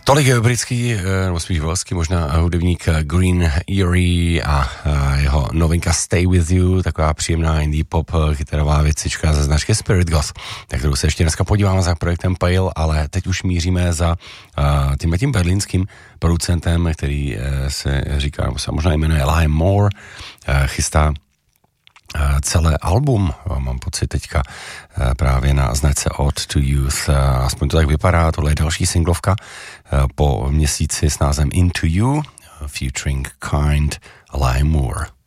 Tolik britský, nebo spíš velský možná hudebník Green Eerie a jeho novinka Stay With You, taková příjemná indie pop kytarová věcička ze značky Spirit Goth, tak kterou se ještě dneska podíváme za projektem Pale, ale teď už míříme za tím berlínským producentem, který se říká, nebo se možná jmenuje Lime Moore, chystá celé album, mám pocit teďka právě na značce Ode to Youth, aspoň to tak vypadá, tohle je další singlovka po měsíci s názvem Into You, featuring Kind Lime Moore.